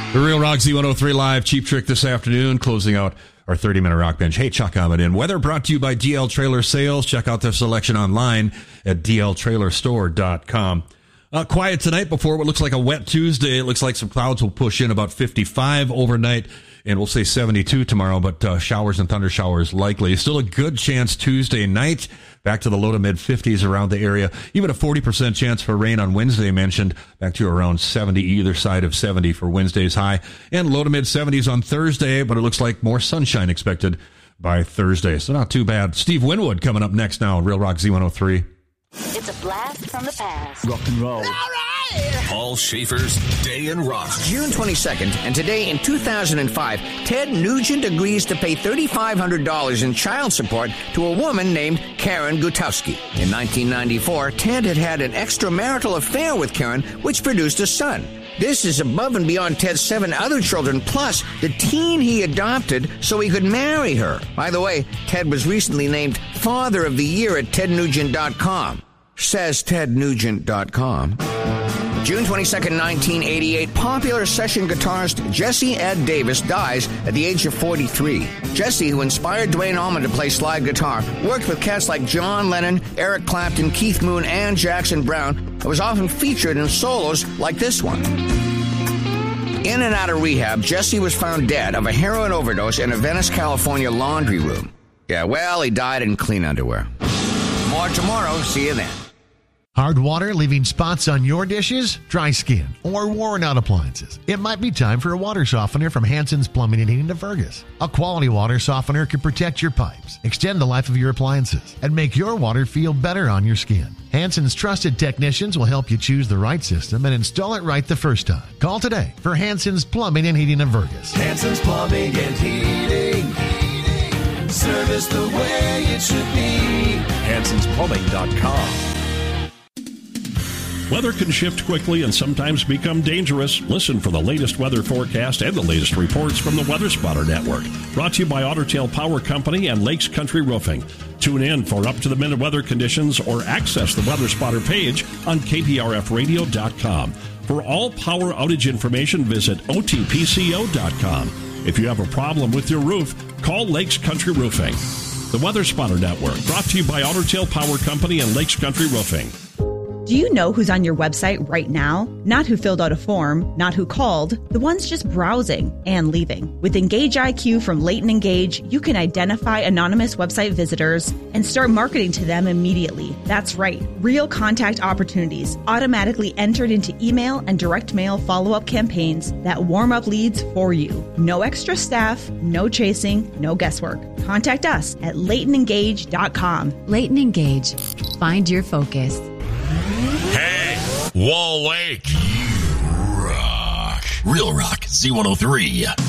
The Real Rock Z103 Live, Cheap Trick this afternoon, closing out our 30-minute rock bench. Hey, Chuck coming in. Weather brought to you by DL Trailer Sales. Check out their selection online at dltrailerstore.com. Quiet tonight before what looks like a wet Tuesday. It looks like some clouds will push in about 55 overnight, and we'll say 72 tomorrow, but showers and thunder showers likely. Still a good chance Tuesday night. Back to the low to mid 50s around the area. Even a 40% chance for rain on Wednesday mentioned. Back to around 70 either side of 70 for Wednesday's high. And low to mid 70s on Thursday, but it looks like more sunshine expected by Thursday. So not too bad. Steve Winwood coming up next now on Real Rock Z103. It's a blast from the past. Rock and roll. All right. Paul Schaefer's Day in Rock. June 22nd, and today in 2005, Ted Nugent agrees to pay $3,500 in child support to a woman named Karen Gutowski. In 1994, Ted had had an extramarital affair with Karen, which produced a son. This is above and beyond Ted's 7 other children, plus the teen he adopted so he could marry her. By the way, Ted was recently named Father of the Year at TedNugent.com. Says TedNugent.com. June 22nd, 1988, popular session guitarist Jesse Ed Davis dies at the age of 43. Jesse, who inspired Duane Allman to play slide guitar, worked with cats like John Lennon, Eric Clapton, Keith Moon, and Jackson Browne, and was often featured in solos like this one. In and out of rehab, Jesse was found dead of a heroin overdose in a Venice, California laundry room. Yeah, well, he died in clean underwear. More tomorrow. See you then. Hard water leaving spots on your dishes, dry skin, or worn out appliances. It might be time for a water softener from Hanson's Plumbing and Heating of Fergus. A quality water softener can protect your pipes, extend the life of your appliances, and make your water feel better on your skin. Hanson's trusted technicians will help you choose the right system and install it right the first time. Call today for Hanson's Plumbing and Heating of Fergus. Hanson's Plumbing and Heating. Service the way it should be. Hanson'sPlumbing.com. Weather can shift quickly and sometimes become dangerous. Listen for the latest weather forecast and the latest reports from the Weather Spotter Network. Brought to you by Otter Tail Power Company and Lakes Country Roofing. Tune in for up-to-the-minute weather conditions or access the Weather Spotter page on KPRFradio.com. For all power outage information, visit OTPCO.com. If you have a problem with your roof, call Lakes Country Roofing. The Weather Spotter Network, brought to you by Otter Tail Power Company and Lakes Country Roofing. Do you know who's on your website right now? Not who filled out a form, not who called, the ones just browsing and leaving. With Engage IQ from Leighton Engage, you can identify anonymous website visitors and start marketing to them immediately. That's right, real contact opportunities automatically entered into email and direct mail follow-up campaigns that warm up leads for you. No extra staff, no chasing, no guesswork. Contact us at LeightonEngage.com. Leighton Engage. Find your focus. Hey, Wall Lake. You rock. Real Rock Z103.